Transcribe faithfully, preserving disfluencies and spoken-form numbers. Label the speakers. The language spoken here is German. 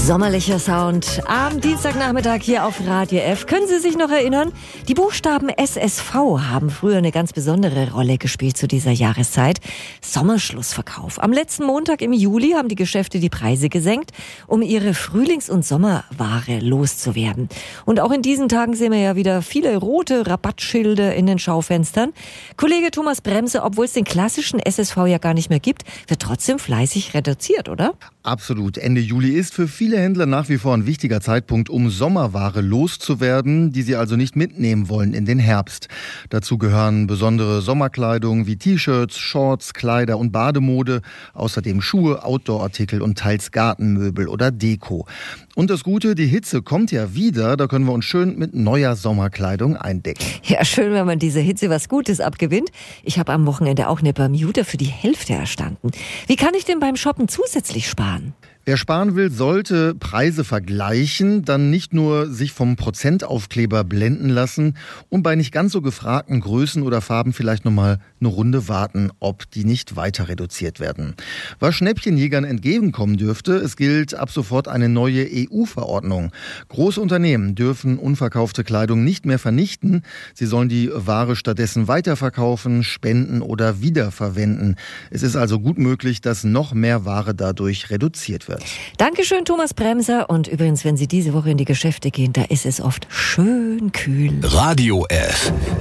Speaker 1: Sommerlicher Sound am Dienstagnachmittag hier auf Radio F. Können Sie sich noch erinnern? Die Buchstaben S S V haben früher eine ganz besondere Rolle gespielt zu dieser Jahreszeit. Sommerschlussverkauf. Am letzten Montag im Juli haben die Geschäfte die Preise gesenkt, um ihre Frühlings- und Sommerware loszuwerden. Und auch in diesen Tagen sehen wir ja wieder viele rote Rabattschilder in den Schaufenstern. Kollege Thomas Bremse, obwohl es den klassischen S S V ja gar nicht mehr gibt, wird trotzdem fleißig reduziert, oder?
Speaker 2: Absolut. Ende Juli ist für viele Händler nach wie vor ein wichtiger Zeitpunkt, um Sommerware loszuwerden, die sie also nicht mitnehmen wollen in den Herbst. Dazu gehören besondere Sommerkleidung wie T-Shirts, Shorts, Kleider und Bademode, außerdem Schuhe, Outdoor-Artikel und teils Gartenmöbel oder Deko. Und das Gute, die Hitze kommt ja wieder, da können wir uns schön mit neuer Sommerkleidung eindecken.
Speaker 1: Ja, schön, wenn man dieser Hitze was Gutes abgewinnt. Ich habe am Wochenende auch eine Bermuda für die Hälfte erstanden. Wie kann ich denn beim Shoppen zusätzlich sparen?
Speaker 2: Wer sparen will, sollte Preise vergleichen, dann nicht nur sich vom Prozentaufkleber blenden lassen und bei nicht ganz so gefragten Größen oder Farben vielleicht nochmal eine Runde warten, ob die nicht weiter reduziert werden. Was Schnäppchenjägern entgegenkommen dürfte, es gilt ab sofort eine neue E U-Verordnung. Große Unternehmen dürfen unverkaufte Kleidung nicht mehr vernichten. Sie sollen die Ware stattdessen weiterverkaufen, spenden oder wiederverwenden. Es ist also gut möglich, dass noch mehr Ware dadurch reduziert wird.
Speaker 1: Dankeschön, Thomas Bremser. Und übrigens, wenn Sie diese Woche in die Geschäfte gehen, da ist es oft schön kühl.
Speaker 3: Radio F.